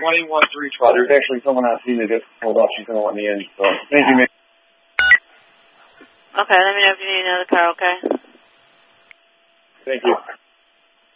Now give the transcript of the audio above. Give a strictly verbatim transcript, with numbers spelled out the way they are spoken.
twenty-one three twelve. There's actually someone on scene that just pulled up. She's going to let me in. So, thank you, man. Okay, let me know if you need another car, okay? Thank you.